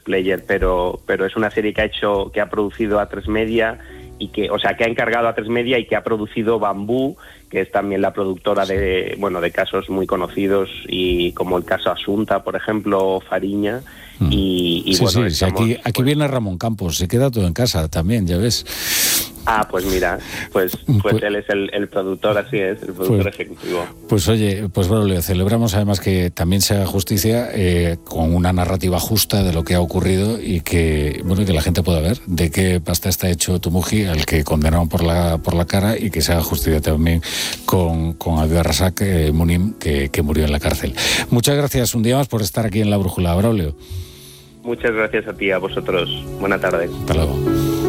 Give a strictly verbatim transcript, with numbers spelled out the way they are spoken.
Player, pero pero es una serie que ha hecho, que ha producido A tres Media y que, o sea, que ha encargado a A tres Media y que ha producido Bambú, que es también la productora de, bueno, de casos muy conocidos, y como el caso Asunta, por ejemplo, o Fariña. Y, y sí, bueno, sí, estamos, sí, aquí, aquí pues, viene Ramón Campos, se queda todo en casa también, ya ves. Ah, pues mira, pues pues, Pues- él es el, el productor, así es, el productor Pues- ejecutivo. Pues oye, pues Braulio, celebramos además que también se haga justicia eh, con una narrativa justa de lo que ha ocurrido y que, bueno, que la gente pueda ver de qué pasta está hecho Tumuji, al que condenaron por la por la cara, y que se haga justicia también con, con Abdel Razak eh, Munim, que, que murió en la cárcel. Muchas gracias un día más por estar aquí en La Brújula, Braulio. Muchas gracias a ti, a vosotros. Buena tarde. Hasta luego.